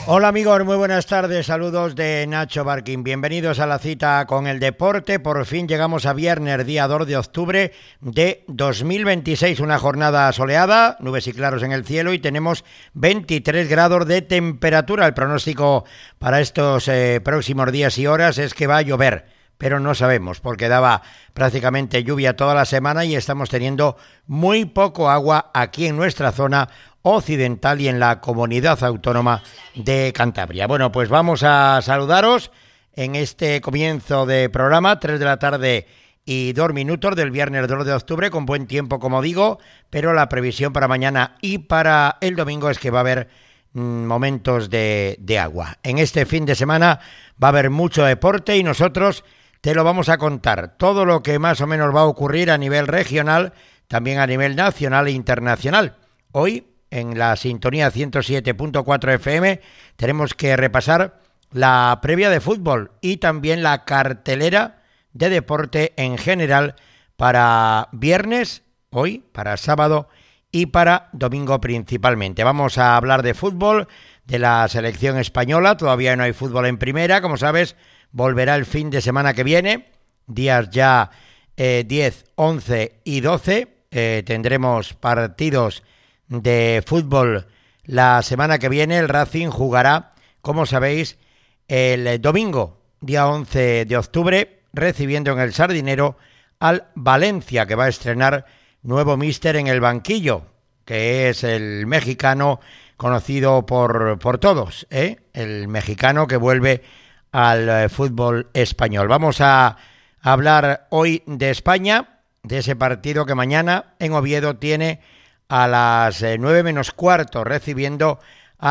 Hola amigos, muy buenas tardes, saludos de Nacho Barquín, bienvenidos a la cita con el deporte. Por fin llegamos a viernes, día 2 de octubre de 2026, una jornada soleada, nubes y claros en el cielo y tenemos 23 grados de temperatura. El pronóstico para estos próximos días y horas es que va a llover, pero no sabemos porque daba prácticamente lluvia toda la semana y estamos teniendo muy poco agua aquí en nuestra zona occidental y en la comunidad autónoma de Cantabria. Bueno, pues vamos a saludaros en este comienzo de programa, 3 de la tarde y 2 minutos del viernes 2 de octubre, con buen tiempo, como digo, pero la previsión para mañana y para el domingo es que va a haber momentos de agua. En este fin de semana va a haber mucho deporte y nosotros te lo vamos a contar, todo lo que más o menos va a ocurrir a nivel regional, también a nivel nacional e internacional. Hoy, en la sintonía 107.4 FM, tenemos que repasar la previa de fútbol y también la cartelera de deporte en general para viernes, hoy, para sábado y para domingo principalmente. Vamos a hablar de fútbol, de la selección española. Todavía no hay fútbol en primera, como sabes, volverá el fin de semana que viene, días ya 10, 11 y 12. Tendremos partidos de fútbol la semana que viene. El Racing jugará, como sabéis, el domingo, día 11 de octubre, recibiendo en el Sardinero al Valencia, que va a estrenar nuevo míster en el banquillo, que es el mexicano conocido por todos, el mexicano que vuelve al fútbol español. Vamos a hablar hoy de España, de ese partido que mañana en Oviedo tiene a las 9 menos cuarto, recibiendo